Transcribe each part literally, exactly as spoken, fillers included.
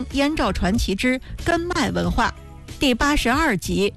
燕赵传奇之根脉文化》第八十二集。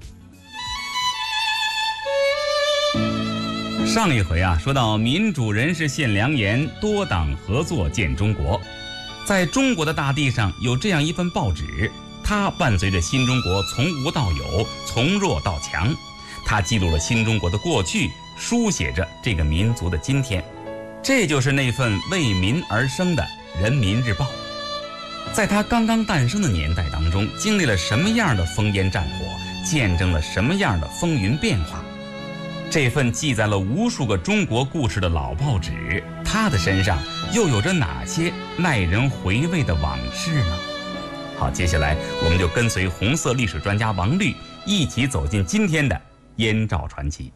上一回啊，说到民主人士献良言，多党合作建中国。在中国的大地上有这样一份报纸，它伴随着新中国从无到有，从弱到强。它记录了新中国的过去，书写着这个民族的今天。这就是那份为民而生的《人民日报》。在它刚刚诞生的年代当中，经历了什么样的烽烟战火，见证了什么样的风云变化。这份记载了无数个中国故事的老报纸，它的身上又有着哪些耐人回味的往事呢？好，接下来我们就跟随红色历史专家王律一起走进今天的燕赵传奇。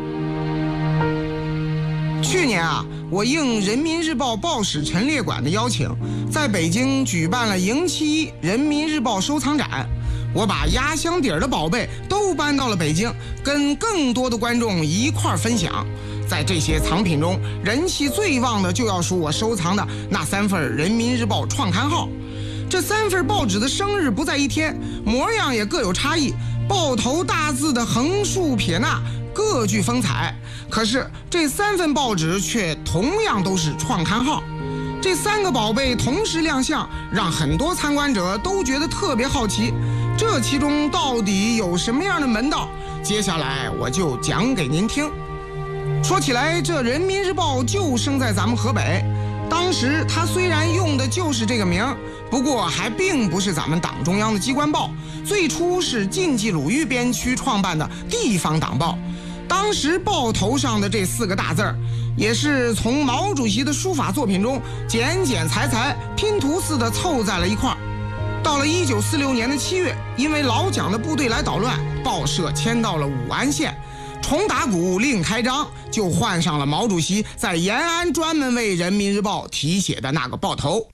去年啊，我应人民日报报史陈列馆的邀请，在北京举办了迎七人民日报收藏展。我把压箱底儿的宝贝都搬到了北京，跟更多的观众一块儿分享。在这些藏品中，人气最旺的就要数我收藏的那三份人民日报创刊号。这三份报纸的生日不在一天，模样也各有差异，报头大字的横竖撇捺各具风采。可是这三份报纸却同样都是创刊号。这三个宝贝同时亮相，让很多参观者都觉得特别好奇，这其中到底有什么样的门道？接下来我就讲给您听。说起来，这人民日报就生在咱们河北，当时它虽然用的就是这个名，不过还并不是咱们党中央的机关报，最初是晋冀鲁豫边区创办的地方党报。当时报头上的这四个大字儿，也是从毛主席的书法作品中剪剪裁裁拼图似的凑在了一块儿。到了一九四六年的七月，因为老蒋的部队来捣乱，报社迁到了武安县，重打鼓另开张，就换上了毛主席在延安专门为人民日报题写的那个报头。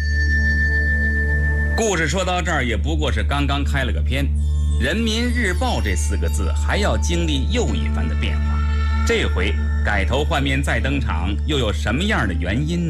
故事说到这儿，也不过是刚刚开了个篇。人民日报这四个字还要经历又一番的变化，这回改头换面再登场，又有什么样的原因呢？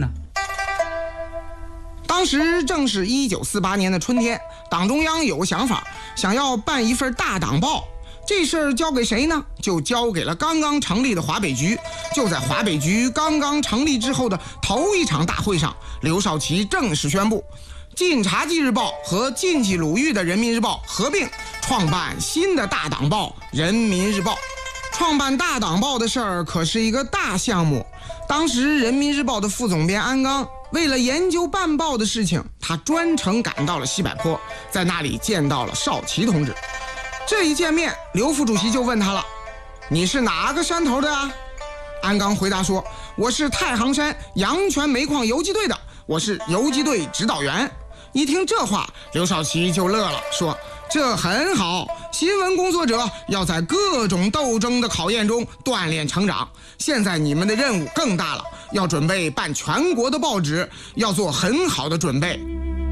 当时正是一九四八年的春天，党中央有个想法，想要办一份大党报。这事儿交给谁呢？就交给了刚刚成立的华北局。就在华北局刚刚成立之后的头一场大会上，刘少奇正式宣布，晋察冀日报和晋冀鲁豫的人民日报合并，创办新的大党报人民日报。创办大党报的事儿可是一个大项目。当时人民日报的副总编安刚为了研究办报的事情，他专程赶到了西柏坡，在那里见到了少奇同志。这一见面，刘副主席就问他了，你是哪个山头的啊？安刚回答说，我是太行山阳泉煤矿游击队的，我是游击队指导员。一听这话，刘少奇就乐了，说这很好，新闻工作者要在各种斗争的考验中锻炼成长，现在你们的任务更大了，要准备办全国的报纸，要做很好的准备。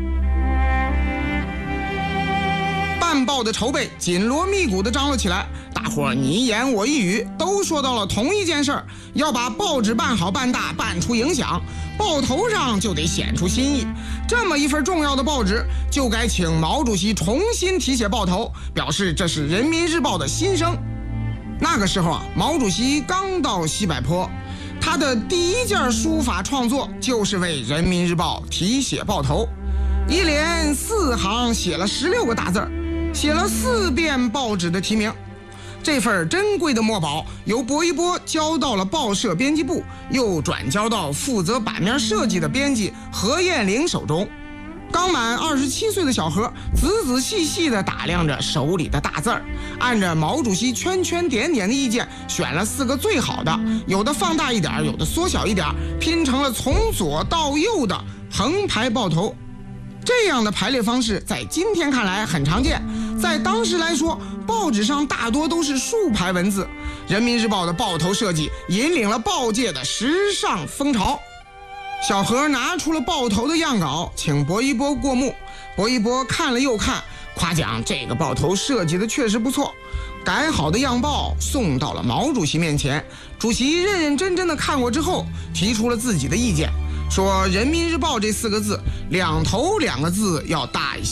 办报的筹备紧锣密鼓地张罗起来，大伙儿你一言我一语，都说到了同一件事儿，要把报纸办好办大，办出影响，报头上就得显出新意。这么一份重要的报纸，就该请毛主席重新题写报头，表示这是人民日报的新生。那个时候啊，毛主席刚到西柏坡，他的第一件书法创作就是为人民日报题写报头，一连四行写了十六个大字儿，写了四遍报纸的题名。这份珍贵的墨宝由薄一波交到了报社编辑部，又转交到负责版面设计的编辑何艳玲手中。刚满二十七岁的小何仔仔细细地打量着手里的大字儿，按着毛主席圈圈点点的意见选了四个最好的，有的放大一点，有的缩小一点，拼成了从左到右的横排报头。这样的排列方式在今天看来很常见，在当时来说，报纸上大多都是竖排文字。人民日报的报头设计引领了报界的时尚风潮。小何拿出了报头的样稿，请薄一波过目。薄一波看了又看，夸奖这个报头设计的确实不错。改好的样报送到了毛主席面前，主席认认真真的看过之后，提出了自己的意见，说人民日报这四个字两头两个字要大一些。